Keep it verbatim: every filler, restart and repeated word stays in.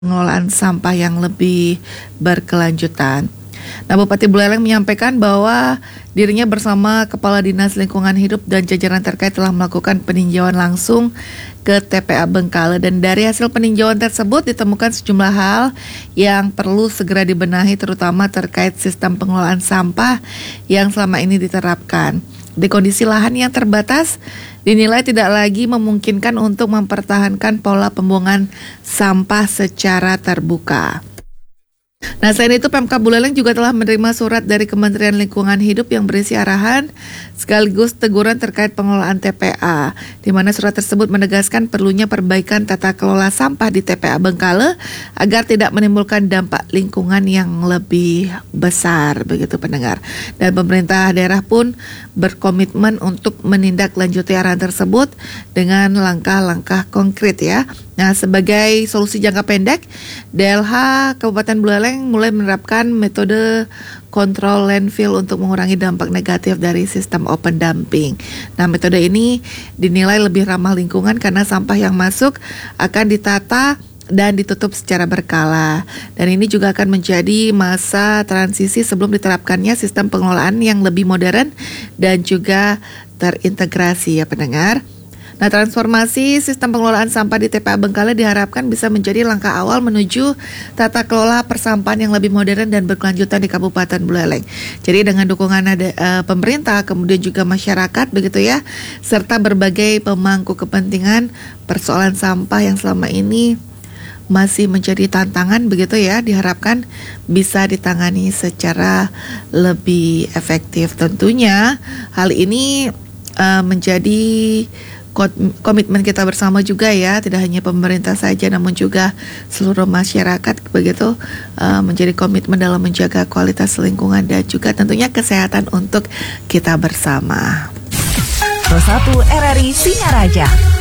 pengelolaan sampah yang lebih berkelanjutan. Nah, Bupati Buleleng menyampaikan bahwa dirinya bersama Kepala Dinas Lingkungan Hidup dan jajaran terkait telah melakukan peninjauan langsung ke T P A Bengkale, dan dari hasil peninjauan tersebut ditemukan sejumlah hal yang perlu segera dibenahi, terutama terkait sistem pengelolaan sampah yang selama ini diterapkan. Di kondisi lahan yang terbatas, dinilai tidak lagi memungkinkan untuk mempertahankan pola pembuangan sampah secara terbuka. Nah, selain itu Pemkab Buleleng juga telah menerima surat dari Kementerian Lingkungan Hidup yang berisi arahan sekaligus teguran terkait pengelolaan T P A, di mana surat tersebut menegaskan perlunya perbaikan tata kelola sampah di T P A Bengkale agar tidak menimbulkan dampak lingkungan yang lebih besar, begitu pendengar. Dan pemerintah daerah pun berkomitmen untuk menindaklanjuti arahan tersebut dengan langkah-langkah konkret ya. Nah, sebagai solusi jangka pendek, D L H Kabupaten Buleleng mulai menerapkan metode kontrol landfill untuk mengurangi dampak negatif dari sistem open dumping. Nah, metode ini dinilai lebih ramah lingkungan karena sampah yang masuk akan ditata dan ditutup secara berkala. Dan ini juga akan menjadi masa transisi sebelum diterapkannya sistem pengelolaan yang lebih modern dan juga terintegrasi ya pendengar. Nah, transformasi sistem pengelolaan sampah di T P A Bengkale diharapkan bisa menjadi langkah awal menuju tata kelola persampahan yang lebih modern dan berkelanjutan di Kabupaten Buleleng. Jadi dengan dukungan ada, uh, pemerintah, kemudian juga masyarakat begitu ya, serta berbagai pemangku kepentingan, persoalan sampah yang selama ini masih menjadi tantangan begitu ya, diharapkan bisa ditangani secara lebih efektif. Tentunya hal ini uh, menjadi komitmen kita bersama juga ya, tidak hanya pemerintah saja namun juga seluruh masyarakat begitu, uh, menjadi komitmen dalam menjaga kualitas lingkungan dan juga tentunya kesehatan untuk kita bersama. satu R R I Singaraja.